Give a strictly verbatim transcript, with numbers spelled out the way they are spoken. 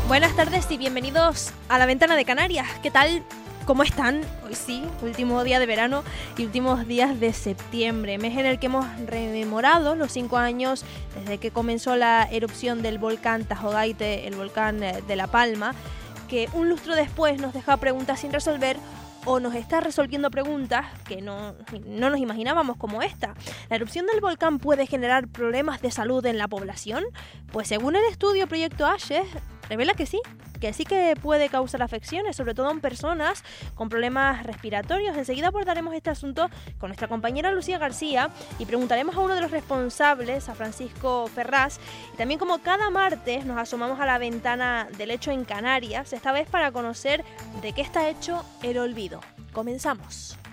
Buenas tardes y bienvenidos a La Ventana de Canarias. ¿Qué tal? ¿Cómo están? Hoy sí, último día de verano y últimos días de septiembre, mes en el que hemos rememorado los cinco años desde que comenzó la erupción del volcán Tajo Gayte, el volcán de La Palma, que un lustro después nos deja preguntas sin resolver o nos está resolviendo preguntas que no, no nos imaginábamos, como esta. ¿La erupción del volcán puede generar problemas de salud en la población? Pues según el estudio Proyecto Ashes, revela que sí, que sí que puede causar afecciones, sobre todo en personas con problemas respiratorios. Enseguida abordaremos este asunto con nuestra compañera Lucía García y preguntaremos a uno de los responsables, a Francisco Ferraz. Y también, como cada martes, nos asomamos a la ventana del hecho en Canarias, esta vez para conocer de qué está hecho el olvido. Comenzamos.